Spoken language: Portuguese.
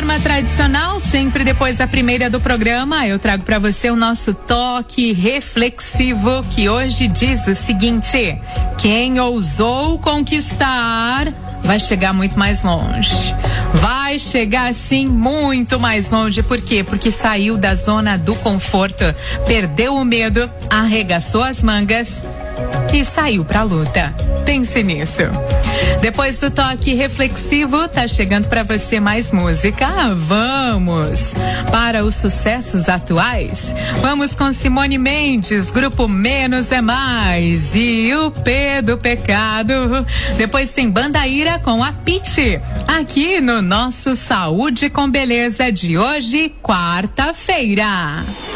forma tradicional, sempre depois da primeira do programa, eu trago para você o nosso toque reflexivo, que hoje diz o seguinte: quem ousou conquistar vai chegar muito mais longe. Vai chegar sim muito mais longe. Por quê? Porque saiu da zona do conforto, perdeu o medo, arregaçou as mangas e saiu pra luta. Pense nisso. Depois do toque reflexivo, tá chegando pra você mais música. Vamos para os sucessos atuais. Vamos com Simone Mendes, grupo Menos é Mais e o P do Pecado. Depois tem Banda Ira com a Pitty, aqui no nosso Saúde com Beleza de hoje, quarta-feira.